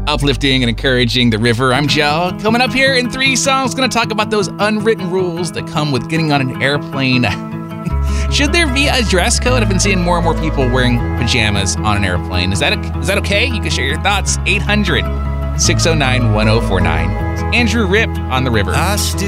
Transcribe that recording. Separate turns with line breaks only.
uplifting and encouraging the river. I'm Joe. Coming up here in 3 songs, going to talk about those unwritten rules that come with getting on an airplane. Should there be a dress code? I've been seeing more and more people wearing pajamas on an airplane. Is that okay? You can share your thoughts. 800-609-1049. It's Andrew Ripp on the river.